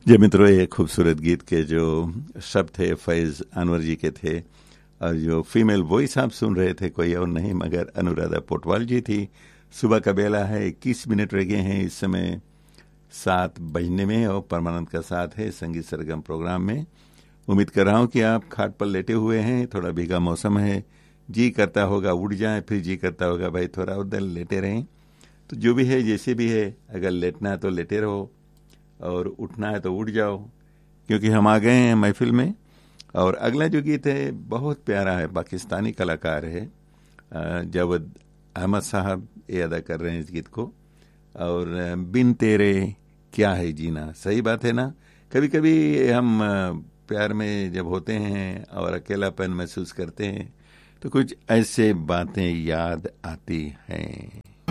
जी मित्रों, ये खूबसूरत गीत के जो शब्द थे फैज़ अनवर जी के थे और जो फीमेल वॉइस आप सुन रहे थे कोई और नहीं मगर अनुराधा पोटवाल जी थी। सुबह का बेला है, 21 मिनट रह गए हैं इस समय 7 बजने में और परमानंद का साथ है संगीत सरगम प्रोग्राम में। उम्मीद कर रहा हूँ कि आप खाट पर लेटे हुए हैं, थोड़ा भीगा मौसम है, जी करता होगा उठ जाए, फिर जी करता होगा भाई थोड़ा उधर लेटे रहें। तो जो भी है जैसे भी है, अगर लेटना है तो लेटे रहो और उठना है तो उठ जाओ, क्योंकि हम आ गए हैं महफिल में। और अगला जो गीत है बहुत प्यारा है, पाकिस्तानी कलाकार है जावेद अहमद साहब ये अदा कर रहे हैं इस गीत को। और बिन तेरे क्या है जीना, सही बात है ना। कभी कभी हम प्यार में जब होते हैं और अकेलापन महसूस करते हैं तो कुछ ऐसे बातें याद आती हैं।